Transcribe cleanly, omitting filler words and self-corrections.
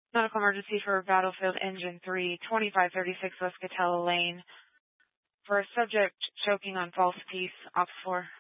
Medical emergency for Battlefield Engine 3, 2536 West Catella Lane. For a subject choking on false peace, Ops 4.